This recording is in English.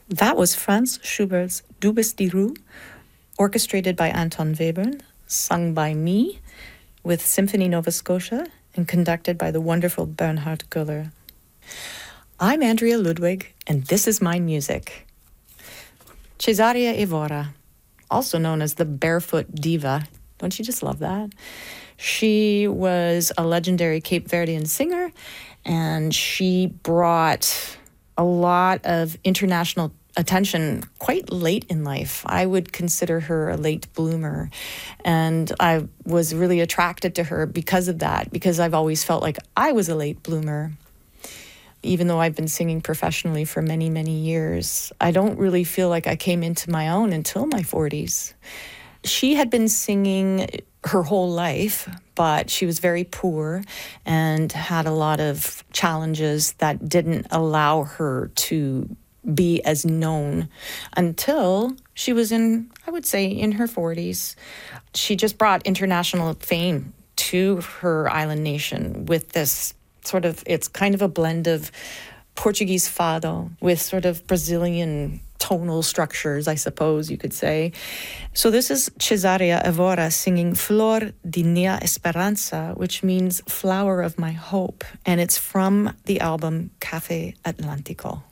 That was Franz Schubert's Du bist die Ruhe, orchestrated by Anton Webern, sung by me, with Symphony Nova Scotia, and conducted by the wonderful Bernhard Göller. I'm Andrea Ludwig, and this is my music. Cesaria Evora, also known as the Barefoot Diva. Don't you just love that? She was a legendary Cape Verdean singer, and she brought a lot of international attention quite late in life. I would consider her a late bloomer, and I was really attracted to her because of that, because I've always felt like I was a late bloomer. Even though I've been singing professionally for many, many years, I don't really feel like I came into my own until my 40s. She had been singing her whole life, but she was very poor and had a lot of challenges that didn't allow her to be as known until she was in, I would say, in her 40s. She just brought international fame to her island nation with this sort of, it's kind of a blend of Portuguese fado with sort of Brazilian tonal structures, I suppose you could say. So this is Cesaria Evora singing Flor de minha esperança, which means flower of my hope, and it's from the album Café Atlântico.